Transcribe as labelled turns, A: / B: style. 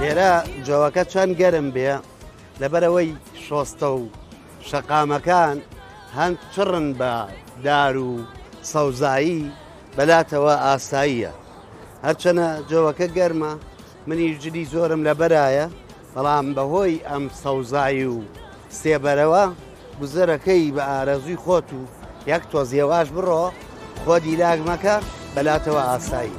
A: لێرە جۆوەکە چەند گەرم بێ لەبەرەوەی شۆستە و شەقامەکان هەند چڕن بە دار و سەوزایی بەلاتەوە ئاساییە. هەرچەنە جۆوەکە گەرمە منی جلی زۆرم لەبەرایە، بەڵام بەهۆی ئەم سەوزایی و سێبەرەوە گوزەرەکەی بە ئارەزوی خۆت و یەک تۆزیێواش بڕۆ خۆ دیلاک مەکە بەلاتەوە ئاسایی.